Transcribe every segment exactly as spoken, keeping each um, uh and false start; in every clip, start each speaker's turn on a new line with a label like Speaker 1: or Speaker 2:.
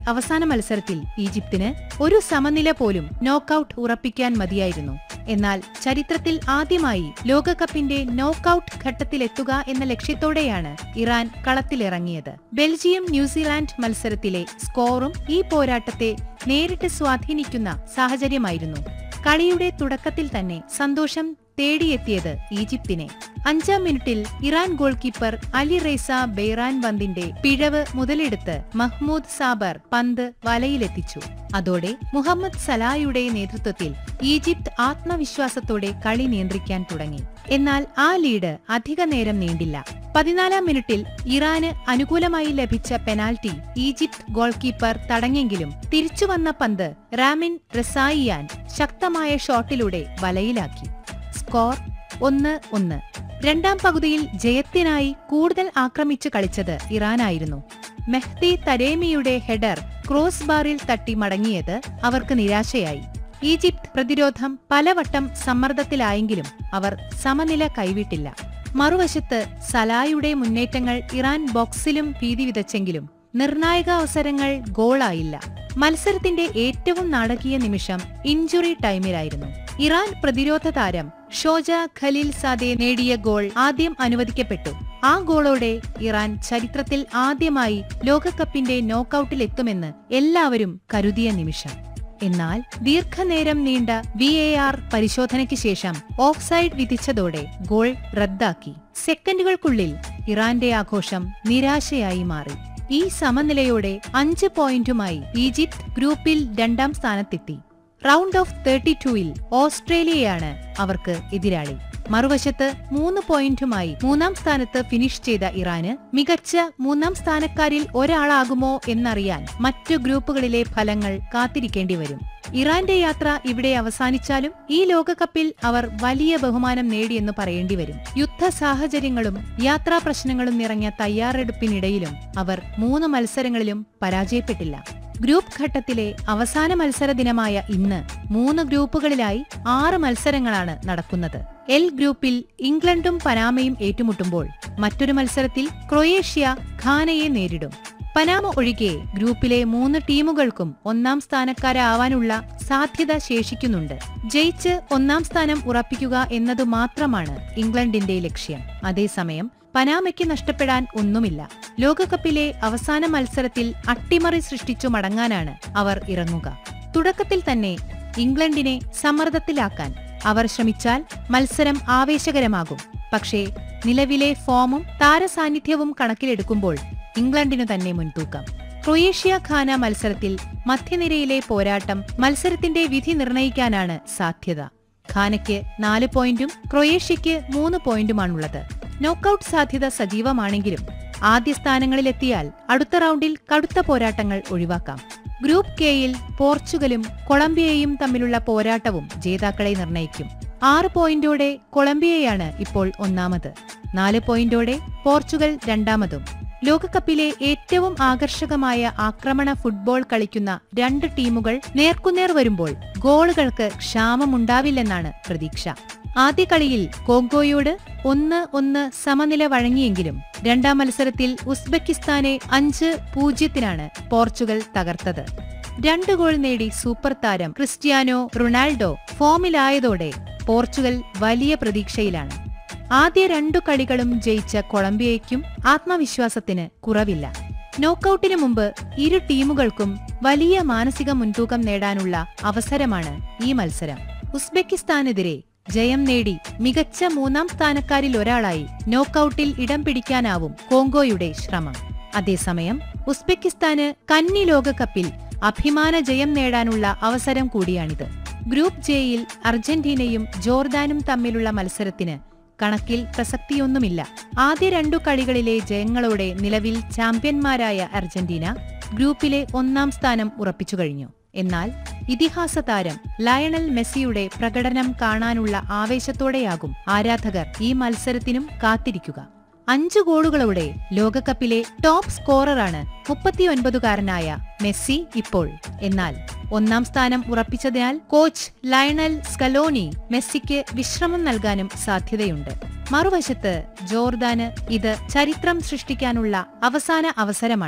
Speaker 1: അവസാന മത്സരത്തിൽ ഈജിപ്തിന് ഒരു സമനില പോലും നോക്കൌട്ട് ഉറപ്പിക്കാൻ മതിയായിരുന്നു. എന്നാൽ ചരിത്രത്തിൽ ആദ്യമായി ലോകകപ്പിന്റെ നോക്കൌട്ട് ഘട്ടത്തിലെത്തുക എന്ന ലക്ഷ്യത്തോടെയാണ് ഇറാൻ കളത്തിലിറങ്ങിയത്. ബെൽജിയം ന്യൂസിലാൻഡ് മത്സരത്തിലെ സ്കോറും ഈ പോരാട്ടത്തെ നേരിട്ട് സ്വാധീനിക്കുന്ന സാഹചര്യമായിരുന്നു. കളിയുടെ തുടക്കത്തിൽ തന്നെ സന്തോഷം തേടിയെത്തിയത് ഈജിപ്തിനെ. അഞ്ചാം മിനിറ്റിൽ ഇറാൻ ഗോൾ കീപ്പർ അലി റേസ ബെയ്റാൻ പന്തിന്റെ പിഴവ് മുതലെടുത്ത് മഹ്മൂദ് സാബർ പന്ത് വലയിലെത്തിച്ചു. അതോടെ മുഹമ്മദ് സലായുടെ നേതൃത്വത്തിൽ ഈജിപ്ത് ആത്മവിശ്വാസത്തോടെ കളി നിയന്ത്രിക്കാൻ തുടങ്ങി. എന്നാൽ ആ ലീഡ് അധിക നേരം നീണ്ടില്ല. പതിനാലാം മിനിറ്റിൽ ഇറാന് അനുകൂലമായി ലഭിച്ച പെനാൽറ്റി ഈജിപ്ത് ഗോൾ കീപ്പർ തടഞ്ഞെങ്കിലും തിരിച്ചുവന്ന പന്ത് റാമിൻ റസായിയാൻ ശക്തമായ ഷോട്ടിലൂടെ വലയിലാക്കി. സ്കോർ ഒന്ന് ഒന്ന്. രണ്ടാം പകുതിയിൽ ജയത്തിനായി കൂടുതൽ ആക്രമിച്ചു കളിച്ചത് ഇറാനായിരുന്നു. മെഹ്ദി തരേമിയുടെ ഹെഡർ ക്രോസ് ബാറിൽ തട്ടി മടങ്ങിയത് അവർക്ക് നിരാശയായി. ഈജിപ്ത് പ്രതിരോധം പലവട്ടം സമ്മർദ്ദത്തിലായെങ്കിലും അവർ സമനില കൈവിട്ടില്ല. മറുവശത്ത് സലായുടെ മുന്നേറ്റങ്ങൾ ഇറാൻ ബോക്സിലും ഭീതി വിതച്ചെങ്കിലും നിർണായക അവസരങ്ങൾ ഗോളായില്ല. മത്സരത്തിന്റെ ഏറ്റവും നാടകീയ നിമിഷം ഇഞ്ചുറി ടൈമിലായിരുന്നു. ഇറാൻ പ്രതിരോധ താരം ഷോജ ഖലീൽ സാദെ നേടിയ ഗോൾ ആദ്യം അനുവദിക്കപ്പെട്ടു. ആ ഗോളോടെ ഇറാൻ ചരിത്രത്തിൽ ആദ്യമായി ലോകകപ്പിന്റെ നോക്കൌട്ടിലെത്തുമെന്ന് എല്ലാവരും കരുതിയ നിമിഷം. എന്നാൽ ദീർഘനേരം നീണ്ട വി എ ആർ പരിശോധനയ്ക്ക് ശേഷം ഓഫ്സൈഡ് വിധിച്ചതോടെ ഗോൾ റദ്ദാക്കി. സെക്കൻഡുകൾക്കുള്ളിൽ ഇറാന്റെ ആഘോഷം നിരാശയായി മാറി. ഈ സമനിലയോടെ അഞ്ച് പോയിന്റുമായി ഈജിപ്ത് ഗ്രൂപ്പിൽ രണ്ടാം സ്ഥാനത്തെത്തി. റൗണ്ട് ഓഫ് തേർട്ടി ടൂയിൽ ഓസ്ട്രേലിയയാണ് അവർക്ക് എതിരാളി. മറുവശത്ത് മൂന്ന് പോയിന്റുമായി മൂന്നാം സ്ഥാനത്ത് ഫിനിഷ് ചെയ്ത ഇറാന് മികച്ച മൂന്നാം സ്ഥാനക്കാരിൽ ഒരാളാകുമോ എന്നറിയാൻ മറ്റു ഗ്രൂപ്പുകളിലെ ഫലങ്ങൾ കാത്തിരിക്കേണ്ടിവരും. ഇറാന്റെ യാത്ര ഇവിടെ അവസാനിച്ചാലും ഈ ലോകകപ്പിൽ അവർ വലിയ ബഹുമാനം നേടിയെന്ന് പറയേണ്ടിവരും. യുദ്ധ സാഹചര്യങ്ങളും യാത്രാ പ്രശ്നങ്ങളും നിറഞ്ഞ തയ്യാറെടുപ്പിനിടയിലും അവർ മൂന്ന് മത്സരങ്ങളിലും പരാജയപ്പെട്ടില്ല. ഗ്രൂപ്പ് ഘട്ടത്തിലെ അവസാന മത്സര ദിനമായ ഇന്ന് മൂന്ന് ഗ്രൂപ്പുകളിലായി ആറ് മത്സരങ്ങളാണ് നടക്കുന്നത്. എൽ ഗ്രൂപ്പിൽ ഇംഗ്ലണ്ടും പനാമയും ഏറ്റുമുട്ടുമ്പോൾ മറ്റൊരു മത്സരത്തിൽ ക്രൊയേഷ്യ ഘാനയെ നേരിടും. പനാമ ഒഴികെ ഗ്രൂപ്പിലെ മൂന്ന് ടീമുകൾക്കും ഒന്നാം സ്ഥാനക്കാരാവാനുള്ള സാധ്യത ശേഷിക്കുന്നുണ്ട്. ജയിച്ച് ഒന്നാം സ്ഥാനം ഉറപ്പിക്കുക എന്നതു മാത്രമാണ് ഇംഗ്ലണ്ടിന്റെ ലക്ഷ്യം. അതേസമയം പനാമയ്ക്ക് നഷ്ടപ്പെടാൻ ഒന്നുമില്ല. ലോകകപ്പിലെ അവസാന മത്സരത്തിൽ അട്ടിമറി സൃഷ്ടിച്ചു മടങ്ങാനാണ് അവർ ഇറങ്ങുക. തുടക്കത്തിൽ തന്നെ ഇംഗ്ലണ്ടിനെ സമ്മർദ്ദത്തിലാക്കാൻ അവർ ശ്രമിച്ചാൽ മത്സരം ആവേശകരമാകും. പക്ഷേ നിലവിലെ ഫോമും താരസാന്നിധ്യവും കണക്കിലെടുക്കുമ്പോൾ ഇംഗ്ലണ്ടിനു തന്നെ മുൻതൂക്കം. ക്രൊയേഷ്യ ഘാന മത്സരത്തിൽ മധ്യനിരയിലെ പോരാട്ടം മത്സരത്തിന്റെ വിധി നിർണയിക്കാനാണ് സാധ്യത. ഘാനയ്ക്ക് നാല് പോയിന്റും ക്രൊയേഷ്യയ്ക്ക് മൂന്ന് പോയിന്റുമാണുള്ളത്. നോക്കൌട്ട് സാധ്യത സജീവമാണെങ്കിലും ആദ്യ സ്ഥാനങ്ങളിലെത്തിയാൽ അടുത്ത റൗണ്ടിൽ കടുത്ത പോരാട്ടങ്ങൾ ഒഴിവാക്കാം. ഗ്രൂപ്പ് കെയിൽ പോർച്ചുഗലും കൊളംബിയയും തമ്മിലുള്ള പോരാട്ടവും ജേതാക്കളെ നിർണയിക്കും. ആറ് പോയിന്റോടെ കൊളംബിയയാണ് ഇപ്പോൾ ഒന്നാമത്. നാല് പോയിന്റോടെ പോർച്ചുഗൽ രണ്ടാമതും. ലോകകപ്പിലെ ഏറ്റവും ആകർഷകമായ ആക്രമണ ഫുട്ബോൾ കളിക്കുന്ന രണ്ട് ടീമുകൾ നേർക്കുനേർ വരുമ്പോൾ ഗോളുകൾക്ക് ക്ഷാമമുണ്ടാവില്ലെന്നാണ് പ്രതീക്ഷ. ആദ്യ കളിയിൽ കോങ്കോയോട് ഒന്ന് ഒന്ന് സമനില വഴങ്ങിയെങ്കിലും രണ്ടാം മത്സരത്തിൽ ഉസ്ബെക്കിസ്ഥാനെ അഞ്ച് പൂജ്യത്തിനാണ് പോർച്ചുഗൽ തകർത്തത്. രണ്ട് ഗോൾ നേടി സൂപ്പർ താരം ക്രിസ്ത്യാനോ റൊണാൾഡോ ഫോമിലായതോടെ പോർച്ചുഗൽ വലിയ പ്രതീക്ഷയിലാണ്. ആദ്യ രണ്ടു കളികളും ജയിച്ച കൊളംബിയയ്ക്കും ആത്മവിശ്വാസത്തിന് കുറവില്ല. നോക്കൌട്ടിനു മുമ്പ് ഇരു ടീമുകൾക്കും വലിയ മാനസിക മുൻതൂക്കം നേടാനുള്ള അവസരമാണ് ഈ മത്സരം. ഉസ്ബെക്കിസ്ഥാനെതിരെ ജയം നേടി മികച്ച മൂന്നാം സ്ഥാനക്കാരിൽ ഒരാളായി നോക്കൌട്ടിൽ ഇടം പിടിക്കാനാവും കോങ്കോയുടെ ശ്രമം. അതേസമയം ഉസ്ബെക്കിസ്ഥാന് കന്നി ലോകകപ്പിൽ അഭിമാന ജയം നേടാനുള്ള അവസരം കൂടിയാണിത്. ഗ്രൂപ്പ് ജെയിൽ അർജന്റീനയും ജോർദാനും തമ്മിലുള്ള മത്സരത്തിന് കണക്കിൽ പ്രസക്തിയൊന്നുമില്ല. ആദ്യ രണ്ടു കളികളിലെ ജയങ്ങളോടെ നിലവിൽ ചാമ്പ്യന്മാരായ അർജന്റീന ഗ്രൂപ്പിലെ ഒന്നാം സ്ഥാനം ഉറപ്പിച്ചു കഴിഞ്ഞു. എന്നാൽ ഇതിഹാസ താരം ലയണൽ മെസ്സിയുടെ പ്രകടനം കാണാനുള്ള ആവേശത്തോടെയാകും ആരാധകർ ഈ മത്സരത്തിനും കാത്തിരിക്കുക. അഞ്ചു ഗോളുകളോടെ ലോകകപ്പിലെ ടോപ്പ് സ്കോററാണ് മുപ്പത്തിയൊൻപതുകാരനായ മെസ്സി ഇപ്പോൾ. എന്നാൽ ഒന്നാം സ്ഥാനം ഉറപ്പിച്ചതിനാൽ കോച്ച് ലയണൽ സ്കലോനി മെസ്സിക്ക് വിശ്രമം നൽകാനും സാധ്യതയുണ്ട്. മറുവശത്ത് ജോർദാന് ഇത് ചരിത്രം സൃഷ്ടിക്കാനുള്ള അവസാന അവസരമാണ്.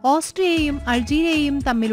Speaker 1: ഓസ്ട്രിയയും അൾജീരിയയും തമ്മിൽ